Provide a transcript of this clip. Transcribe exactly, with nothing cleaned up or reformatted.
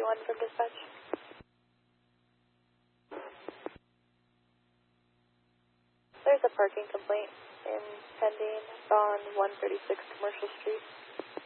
one from dispatch. There's a parking complaint in pending on one thirty-six Commercial Street.